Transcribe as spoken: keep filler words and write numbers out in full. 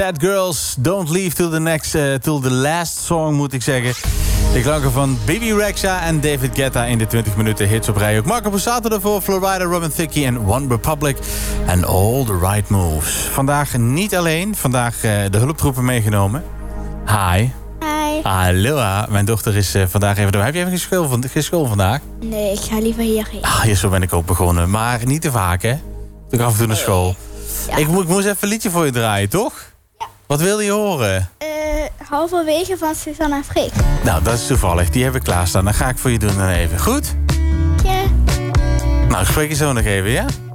Bad Girls, Don't Leave till the next, uh, till the last song, moet ik zeggen. De klanken van Baby Rexha en David Guetta in de twintig minuten hits op rij. Ook Marco Borsato ervoor, Florida, Robin Thicke en One Republic. En All the Right Moves. Vandaag niet alleen, vandaag uh, de hulptroepen meegenomen. Hi. Hi. Hallo, mijn dochter is uh, vandaag even door. Heb je even geen school, van, geen school vandaag? Nee, ik ga liever hierheen. Ah, ja, zo ben ik ook begonnen. Maar niet te vaak, hè? Ik af en toe naar school. Ja. Ik, mo- ik moest even een liedje voor je draaien, toch? Ja. Wat wilde je horen? Uh, halverwege van Suzanne en Freek. Nou, dat is toevallig. Die heb ik klaarstaan. Dan ga ik voor je doen dan even. Goed? Ja. Nou, ik spreek je zo nog even, ja?